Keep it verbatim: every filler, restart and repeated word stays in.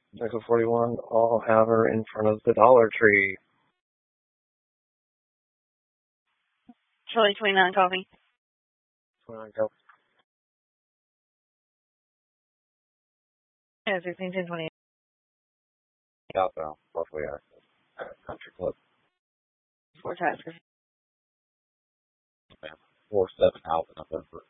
Echo forty-one, I'll have her in front of the Dollar Tree. Charlie twenty-nine, copy. twenty-nine, go. Yeah, sixteen ten twenty-eight. Southbound, Parkway Access. Country Club. Four taskers. four seven Alpha November.